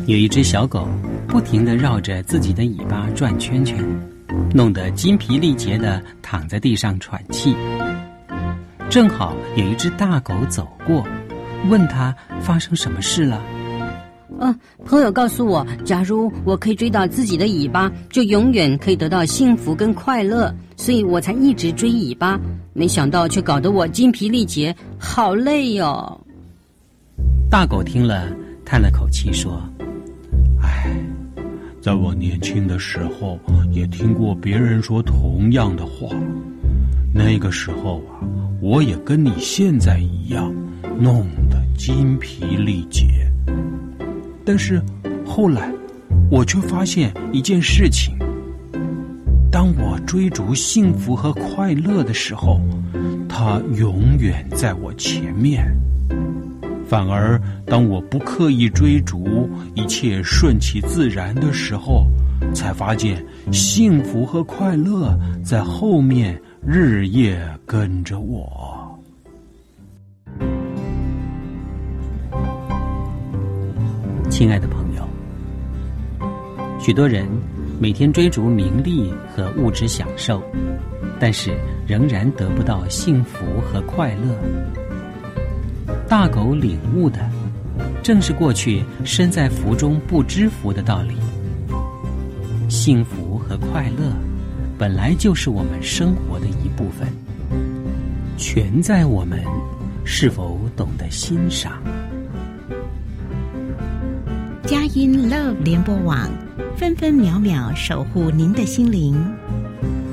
有一只小狗不停地绕着自己的尾巴转圈圈，弄得筋疲力竭地躺在地上喘气。正好有一只大狗走过，问他发生什么事了。 朋友告诉我，假如我可以追到自己的尾巴，就永远可以得到幸福跟快乐，所以我才一直追尾巴，没想到却搞得我筋疲力竭，好累哦。 大狗听了叹了口气说， 在我年轻的时候也听过别人说同样的话，那个时候我也跟你现在一样，弄得筋疲力竭。但是后来我却发现一件事情，当我追逐幸福和快乐的时候，它永远在我前面。反而当我不刻意追逐，一切顺其自然的时候，才发现幸福和快乐在后面日夜跟着我。 亲爱的朋友，许多人每天追逐名利和物质享受，但是仍然得不到幸福和快乐。大狗领悟的正是过去身在福中不知福的道理。幸福和快乐本来就是我们生活的一部分，全在我们是否懂得欣赏。 佳音 Love 联播网，分分秒秒守护您的心灵。